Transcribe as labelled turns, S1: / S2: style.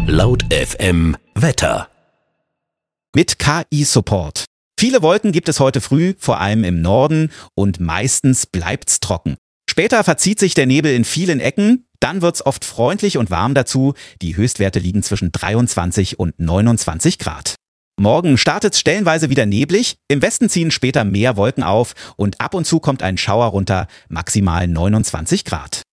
S1: Laut FM Wetter.
S2: Mit KI-Support. Viele Wolken gibt es heute früh, vor allem im Norden, und meistens bleibt's trocken. Später verzieht sich der Nebel in vielen Ecken, dann wird's oft freundlich und warm dazu. Die Höchstwerte liegen zwischen 23 und 29 Grad. Morgen startet's stellenweise wieder neblig, im Westen ziehen später mehr Wolken auf und ab und zu kommt ein Schauer runter, maximal 29 Grad.